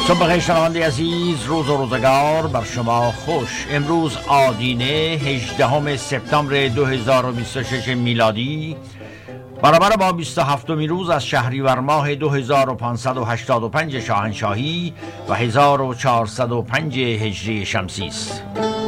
صبح بخیر شنونده عزیز، روز و روزگار بر شما خوش. امروز آدینه 18 سپتامبر 2026 میلادی برابر با 27 روز از شهریور ماه 2585 شاهنشاهی و 1405 هجری شمسی است.